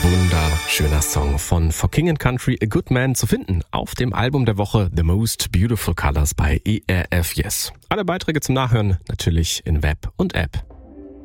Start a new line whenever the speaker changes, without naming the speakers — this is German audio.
Wunderschöner Song von For King and Country, A Good Man, zu finden auf dem Album der Woche The Most Beautiful Colors bei ERF Yes. Alle Beiträge zum Nachhören natürlich in Web und App.